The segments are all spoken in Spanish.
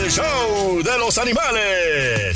show de los animales.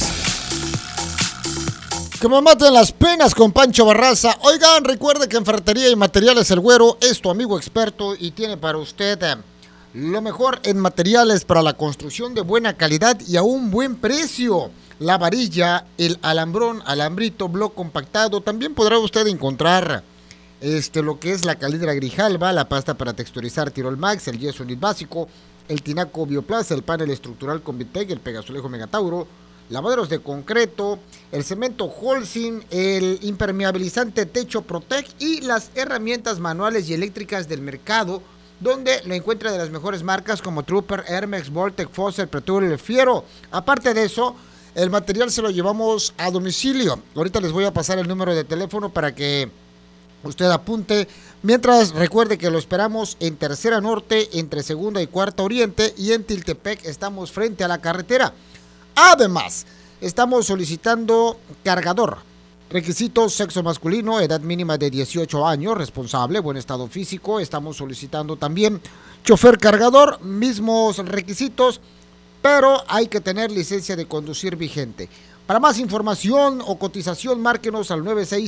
Que me maten las penas con Pancho Barraza. Oigan, recuerde que en Ferretería y Materiales El Güero es tu amigo experto y tiene para usted lo mejor en materiales para la construcción de buena calidad y a un buen precio. La varilla, el alambrón, alambrito, bloc compactado. También podrá usted encontrar lo que es la calidra Grijalva, la pasta para texturizar Tirol Max, el yeso unit básico, el tinaco Bioplast, el panel estructural con Vitec, el pegazulejo Megatauro, lavaderos de concreto, el cemento Holcim, el impermeabilizante Techo Protec y las herramientas manuales y eléctricas del mercado, donde lo encuentra de las mejores marcas como Trooper, Hermex, Voltec, Fosser, Pretur y Fiero. Aparte de eso, el material se lo llevamos a domicilio. Ahorita les voy a pasar el número de teléfono para que usted apunte. Mientras, recuerde que lo esperamos en Tercera Norte, entre Segunda y Cuarta Oriente, y en Tiltepec estamos frente a la carretera. Además, estamos solicitando cargador. Requisitos: sexo masculino, edad mínima de 18 años, responsable, buen estado físico. Estamos solicitando también chofer cargador, mismos requisitos, pero hay que tener licencia de conducir vigente. Para más información o cotización, márquenos al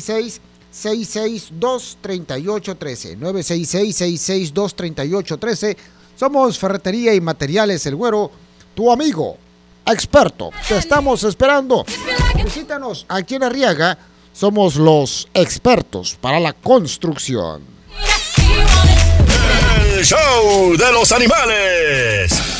966-662-3813. 966-662-3813. Somos Ferretería y Materiales El Güero, tu amigo experto. Te estamos esperando. Visítanos aquí en Arriaga. Somos los expertos para la construcción. El show de los animales.